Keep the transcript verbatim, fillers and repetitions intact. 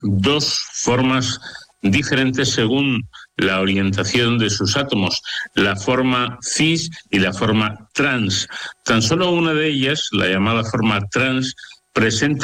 dos formas diferentes según la orientación de sus átomos, la forma cis y la forma trans. Tan solo una de ellas, la llamada forma trans, presenta